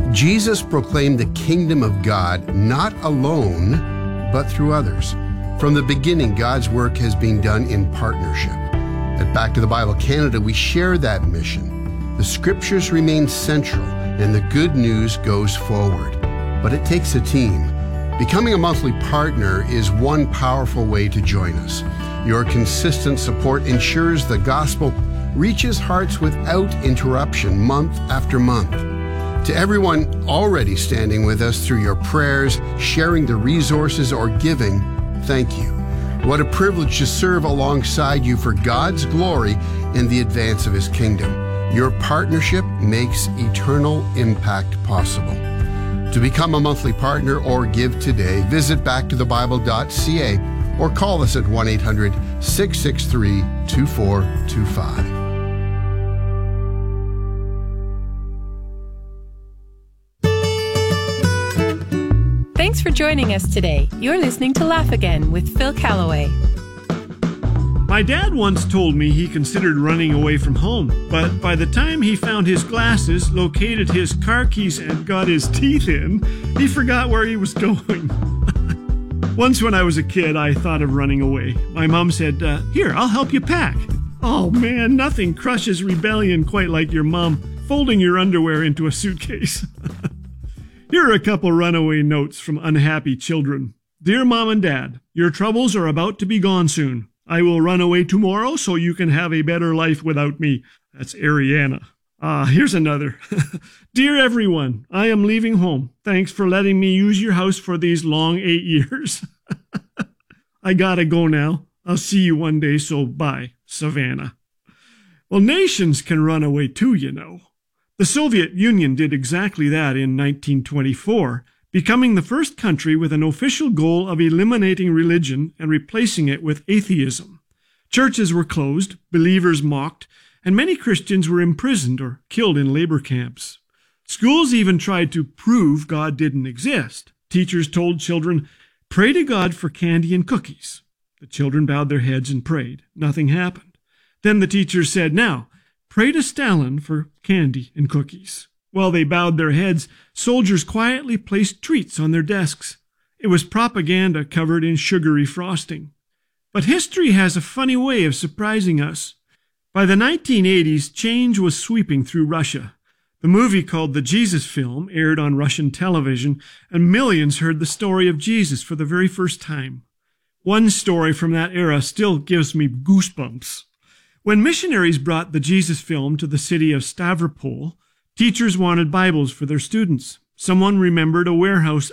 Jesus proclaimed the kingdom of God not alone, but through others. From the beginning, God's work has been done in partnership. At Back to the Bible Canada, we share that mission. The scriptures remain central, and the good news goes forward. But it takes a team. Becoming a monthly partner is one powerful way to join us. Your consistent support ensures the gospel reaches hearts without interruption month after month. To everyone already standing with us through your prayers, sharing the resources, or giving, thank you. What a privilege to serve alongside you for God's glory and the advance of His kingdom. Your partnership makes eternal impact possible. To become a monthly partner or give today, visit backtothebible.ca or call us at 1-800-663-2425. Thanks for joining us today. You're listening to Laugh Again with Phil Callaway. My dad once told me he considered running away from home, but by the time he found his glasses, located his car keys, and got his teeth in, he forgot where he was going. Once when I was a kid, I thought of running away. My mom said, "Here, I'll help you pack." Oh man, nothing crushes rebellion quite like your mom folding your underwear into a suitcase. Here are a couple runaway notes from unhappy children. Dear Mom and Dad, your troubles are about to be gone soon. I will run away tomorrow so you can have a better life without me. That's Ariana. Here's another. Dear everyone, I am leaving home. Thanks for letting me use your house for these long 8 years. I gotta go now. I'll see you one day, so bye, Savannah. Well, nations can run away too, you know. The Soviet Union did exactly that in 1924, becoming the first country with an official goal of eliminating religion and replacing it with atheism. Churches were closed, believers mocked, and many Christians were imprisoned or killed in labor camps. Schools even tried to prove God didn't exist. Teachers told children, "Pray to God for candy and cookies." The children bowed their heads and prayed. Nothing happened. Then the teachers said, "Now, pray to Stalin for candy and cookies." While they bowed their heads, soldiers quietly placed treats on their desks. It was propaganda covered in sugary frosting. But history has a funny way of surprising us. By the 1980s, change was sweeping through Russia. The movie called The Jesus Film aired on Russian television, and millions heard the story of Jesus for the very first time. One story from that era still gives me goosebumps. When missionaries brought The Jesus Film to the city of Stavropol, teachers wanted Bibles for their students. Someone remembered a warehouse